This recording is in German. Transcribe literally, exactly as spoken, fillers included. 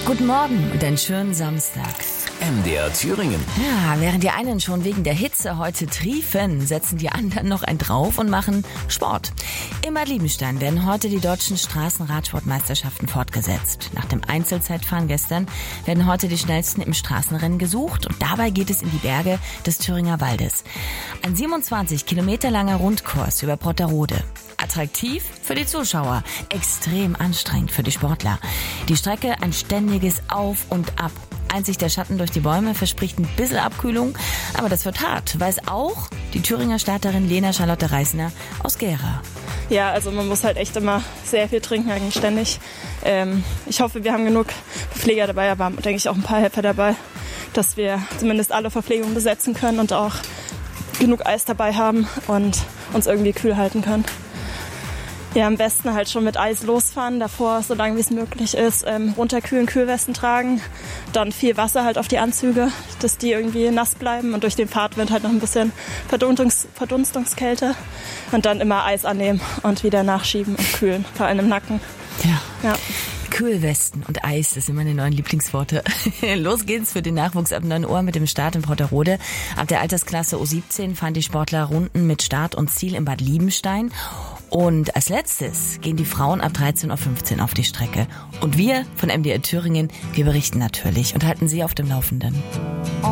Guten Morgen und einen schönen Samstag. M D R Thüringen. Ja, während die einen schon wegen der Hitze heute triefen, setzen die anderen noch ein drauf und machen Sport. In Bad Liebenstein werden heute die deutschen Straßenradsportmeisterschaften fortgesetzt. Nach dem Einzelzeitfahren gestern werden heute die Schnellsten im Straßenrennen gesucht und dabei geht es in die Berge des Thüringer Waldes. Ein siebenundzwanzig Kilometer langer Rundkurs über Brotterode. Attraktiv für die Zuschauer, extrem anstrengend für die Sportler. Die Strecke ein ständiges Auf und Ab. Einzig der Schatten durch die Bäume verspricht ein bisschen Abkühlung, aber das wird hart, weiß auch die Thüringer Starterin Lena Charlotte Reisner aus Gera. Ja, also man muss halt echt immer sehr viel trinken, eigentlich ständig. Ähm, ich hoffe, wir haben genug Pfleger dabei, aber denke ich auch ein paar Helfer dabei, dass wir zumindest alle Verpflegung besetzen können und auch genug Eis dabei haben und uns irgendwie kühl halten können. Ja, am besten halt schon mit Eis losfahren, davor, so lange wie es möglich ist, ähm, runterkühlen, Kühlwesten tragen, dann viel Wasser halt auf die Anzüge, dass die irgendwie nass bleiben und durch den Fahrtwind halt noch ein bisschen Verdunstungs- Verdunstungskälte und dann immer Eis annehmen und wieder nachschieben und kühlen, vor allem im Nacken. Ja. Ja. Kühlwesten und Eis, das sind meine neuen Lieblingsworte. Los geht's für den Nachwuchs ab neun Uhr mit dem Start in Brotterode. Ab der Altersklasse U siebzehn fahren die Sportler Runden mit Start und Ziel in Bad Liebenstein. Und als letztes gehen die Frauen ab dreizehn Uhr fünfzehn auf die Strecke. Und wir von M D R Thüringen, wir berichten natürlich und halten Sie auf dem Laufenden.